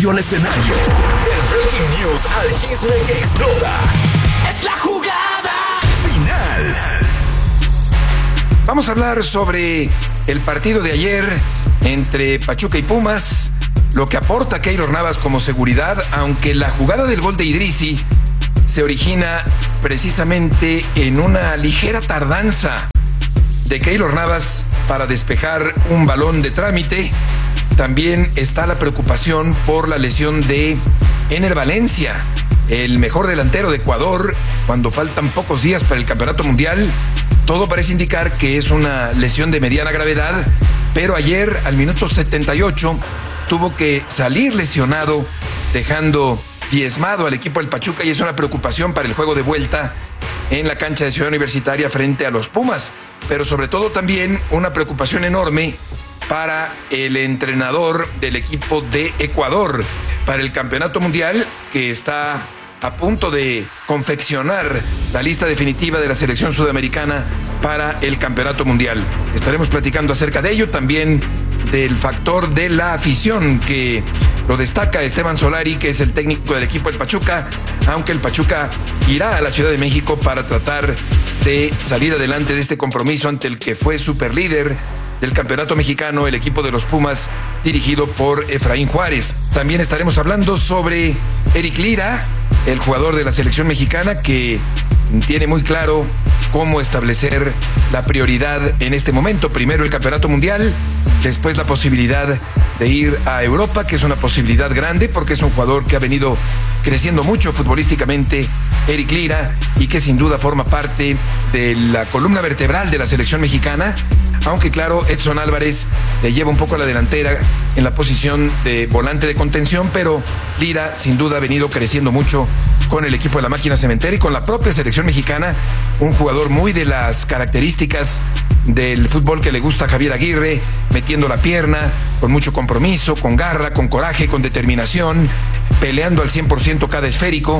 estadio al escenario. Del breaking news al chisme que explota. Es la jugada final. Vamos a hablar sobre el partido de ayer entre Pachuca y Pumas, lo que aporta Keylor Navas como seguridad, aunque la jugada del gol de Idrissi se origina precisamente en una ligera tardanza de Keylor Navas para despejar un balón de trámite. También está la preocupación por la lesión de Ener Valencia, el mejor delantero de Ecuador, cuando faltan pocos días para el Campeonato Mundial. Todo parece indicar que es una lesión de mediana gravedad, pero ayer, al minuto 78, tuvo que salir lesionado, dejando diezmado al equipo del Pachuca, y es una preocupación para el juego de vuelta en la cancha de Ciudad Universitaria frente a los Pumas, pero sobre todo también una preocupación enorme para el entrenador del equipo de Ecuador, para el Campeonato Mundial, que está a punto de confeccionar la lista definitiva de la selección sudamericana para el Campeonato Mundial. Estaremos platicando acerca de ello, también del factor de la afición, que lo destaca Esteban Solari, que es el técnico del equipo del Pachuca, aunque el Pachuca irá a la Ciudad de México para tratar de salir adelante de este compromiso ante el que fue superlíder del Campeonato Mexicano, el equipo de los Pumas, dirigido por Efraín Juárez. También estaremos hablando sobre Eric Lira, el jugador de la selección mexicana, que tiene muy claro cómo establecer la prioridad en este momento. Primero el Campeonato Mundial, después la posibilidad de ir a Europa, que es una posibilidad grande porque es un jugador que ha venido creciendo mucho futbolísticamente, Eric Lira, y que sin duda forma parte de la columna vertebral de la selección mexicana, aunque claro, Edson Álvarez le lleva un poco a la delantera en la posición de volante de contención, pero Lira sin duda ha venido creciendo mucho con el equipo de la máquina cementera y con la propia selección mexicana, un jugador muy de las características del fútbol que le gusta a Javier Aguirre, metiendo la pierna, con mucho compromiso, con garra, con coraje, con determinación, peleando al 100% cada esférico,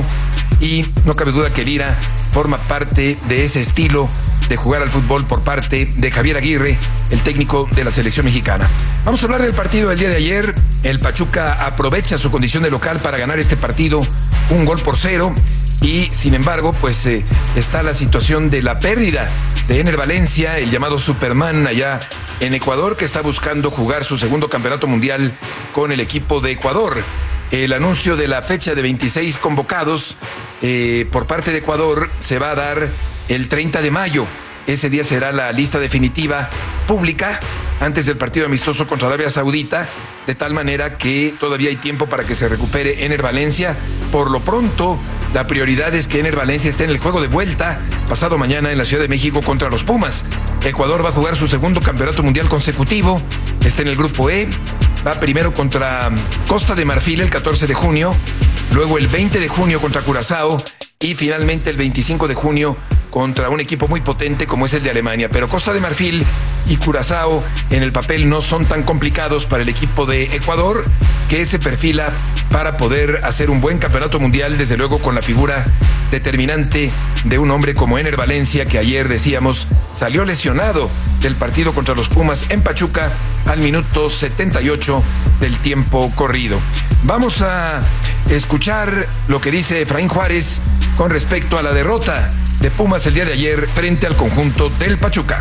y no cabe duda que Lira forma parte de ese estilo de jugar al fútbol por parte de Javier Aguirre, el técnico de la selección mexicana. Vamos a hablar del partido del día de ayer. El Pachuca aprovecha su condición de local para ganar este partido 1-0, y sin embargo, pues está la situación de la pérdida de Ener Valencia, el llamado Superman allá en Ecuador, que está buscando jugar su segundo campeonato mundial con el equipo de Ecuador. El anuncio de la fecha de 26 convocados por parte de Ecuador se va a dar el 30 de mayo. Ese día será la lista definitiva pública antes del partido amistoso contra Arabia Saudita, de tal manera que todavía hay tiempo para que se recupere Ener Valencia. Por lo pronto, la prioridad es que Ener Valencia esté en el juego de vuelta pasado mañana en la Ciudad de México contra los Pumas. Ecuador va a jugar su segundo campeonato mundial consecutivo, está en el grupo E, va primero contra Costa de Marfil el 14 de junio, luego el 20 de junio contra Curazao y finalmente el 25 de junio contra un equipo muy potente como es el de Alemania. Pero Costa de Marfil y Curazao en el papel no son tan complicados para el equipo de Ecuador, que se perfila para poder hacer un buen campeonato mundial, desde luego con la figura determinante de un hombre como Ener Valencia, que ayer decíamos salió lesionado del partido contra los Pumas en Pachuca al minuto 78 del tiempo corrido. Vamos a escuchar lo que dice Efraín Juárez con respecto a la derrota de Pumas el día de ayer frente al conjunto del Pachuca.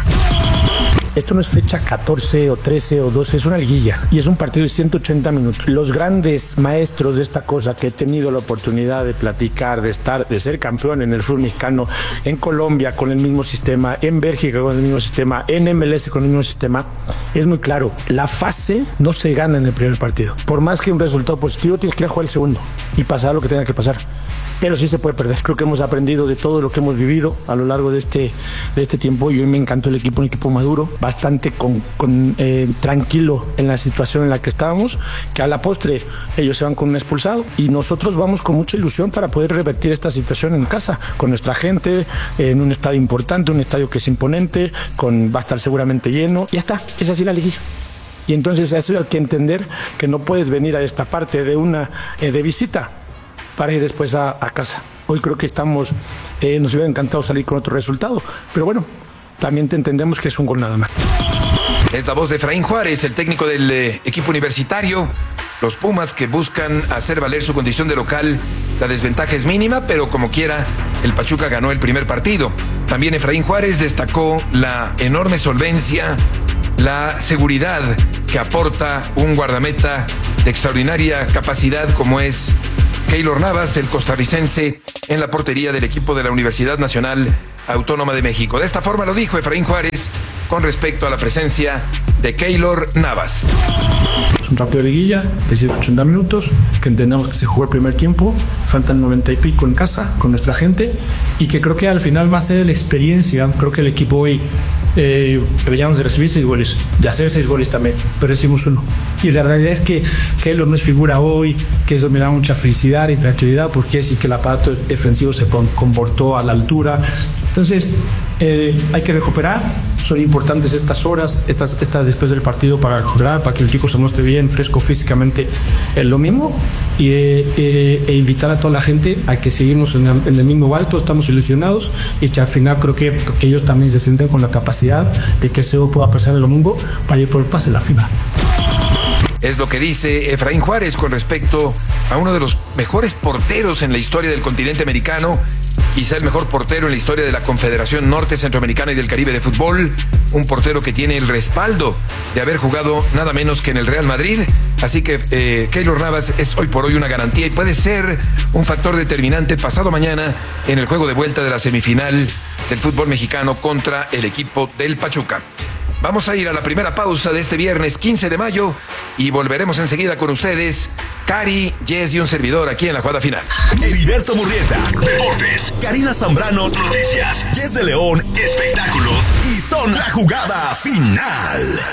Esto no es fecha 14 o 13 o 12, es una liguilla y es un partido de 180 minutos. Los grandes maestros de esta cosa que he tenido la oportunidad de platicar, de ser campeón en el fútbol mexicano, en Colombia con el mismo sistema, en Bélgica con el mismo sistema, en MLS con el mismo sistema, es muy claro. La fase no se gana en el primer partido. Por más que un resultado positivo, tienes que ir a jugar el segundo y pasar lo que tenga que pasar. Pero sí se puede perder. Creo que hemos aprendido de todo lo que hemos vivido a lo largo de este tiempo, y hoy me encantó el equipo, un equipo maduro, bastante tranquilo en la situación en la que estábamos, que a la postre ellos se van con un expulsado y nosotros vamos con mucha ilusión para poder revertir esta situación en casa, con nuestra gente, en un estadio importante, un estadio que es imponente, va a estar seguramente lleno, y ya está, es así la liguilla. Y entonces eso hay que entender, que no puedes venir a esta parte de visita para ir después a casa. Hoy creo que nos hubiera encantado salir con otro resultado, pero bueno, también te entendemos que es un gol nada más. Es la voz de Efraín Juárez, el técnico del equipo universitario. los Pumas, que buscan hacer valer su condición de local. La desventaja es mínima, pero como quiera, el Pachuca ganó el primer partido. También Efraín Juárez destacó la enorme solvencia, la seguridad que aporta un guardameta de extraordinaria capacidad como es Keylor Navas, el costarricense, en la portería del equipo de la Universidad Nacional Autónoma de México. De esta forma lo dijo Efraín Juárez con respecto a la presencia de Keylor Navas. Es un partido de liguilla de 180 minutos, que entendemos que se jugó el primer tiempo, faltan 90 y pico en casa con nuestra gente, y que creo que al final va a ser la experiencia. Creo que el equipo hoy deberíamos de recibir 6 goles, de hacer 6 goles también, pero hicimos 1. Y la realidad es que Keylor no es figura hoy, que eso me da mucha felicidad y tranquilidad, porque sí que el aparato defensivo se comportó a la altura. Entonces hay que recuperar. Son importantes estas horas, estas después del partido, para recuperar, para que el equipo se muestre bien, fresco físicamente, lo mismo, e invitar a toda la gente a que seguimos en el mismo alto. Estamos ilusionados y que al final creo que ellos también se sienten con la capacidad de que se pueda pasar el domingo para ir por el pase a la final. Es lo que dice Efraín Juárez con respecto a uno de los mejores porteros en la historia del continente americano, quizá el mejor portero en la historia de la Confederación Norte, Centroamericana y del Caribe de Fútbol, un portero que tiene el respaldo de haber jugado nada menos que en el Real Madrid. Así que Keylor Navas es hoy por hoy una garantía y puede ser un factor determinante pasado mañana en el juego de vuelta de la semifinal del fútbol mexicano contra el equipo del Pachuca. Vamos a ir a la primera pausa de este viernes 15 de mayo y volveremos enseguida con ustedes, Cari, Jess y un servidor aquí en la jugada final. Heriberto Murrieta, Deportes. Karina Zambrano, Noticias. Jess de León, Espectáculos. Y son la jugada final.